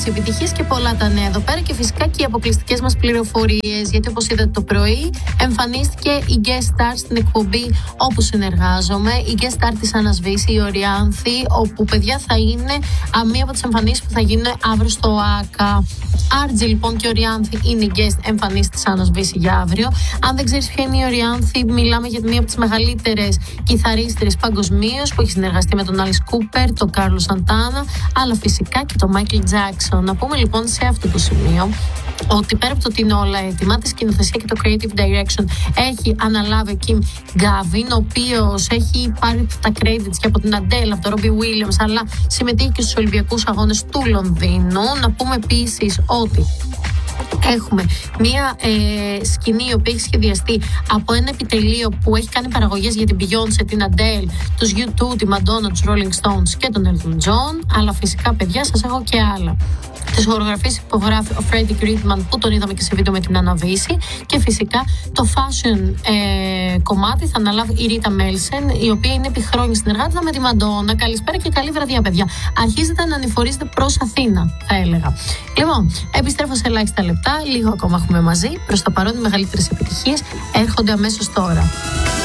μεγάλες επιτυχίες και πολλά τα νέα εδώ πέρα και φυσικά και οι αποκλειστικές μας πληροφορίες. Γιατί όπως είδατε το πρωί, εμφανίστηκε η guest star στην εκπομπή όπου συνεργάζομαι. Η guest star της Ανασβήση, η Οριάνθη, όπου παιδιά θα είναι μία από τις εμφανίσεις που θα γίνουν αύριο στο ΆΚΑ. Άρτζη λοιπόν και Οριάνθη είναι η guest εμφανίσεις της Ανασβήση για αύριο. Αν δεν ξέρεις ποια είναι η Οριάνθη, μιλάμε για μία από τις μεγαλύτερες κιθαρίστρες παγκοσμίως που έχει συνεργαστεί με τον Alice Cooper, τον Carlos Santana, αλλά φυσικά και τον Michael Jackson. Να πούμε λοιπόν σε αυτό το σημείο ότι πέρα από το ότι είναι όλα έτοιμα, τη σκηνοθεσία και το creative direction έχει αναλάβει ο Kim Gavin, ο οποίος έχει πάρει τα credits και από την Adele, από τον Robbie Williams, αλλά συμμετείχε και στους Ολυμπιακούς Αγώνες του Λονδίνου. Να πούμε επίσης ότι έχουμε μία σκηνή η οποία έχει σχεδιαστεί από ένα επιτελείο που έχει κάνει παραγωγές για την Beyoncé, την Adele, τους U2, τη Madonna, τους Rolling Stones και τον Elton John. Αλλά φυσικά παιδιά σας έχω και άλλα. Τις χορογραφίες υπογράφει ο Freddie Gridman που τον είδαμε και σε βίντεο με την Αναβίση. Και φυσικά το fashion κομμάτι θα αναλάβει η Ρίτα Μέλσεν, η οποία είναι επί χρόνια συνεργάτητα με τη Madonna. Καλησπέρα και καλή βραδιά παιδιά. Αρχίζετε να ανηφορίζετε προς Αθήνα, θα έλεγα. Λοιπόν, επιστρέφω σε ελάχιστα λεπτά, λίγο ακόμα έχουμε μαζί. Προς το παρόν οι μεγαλύτερες επιτυχίες έρχονται αμέσως τώρα.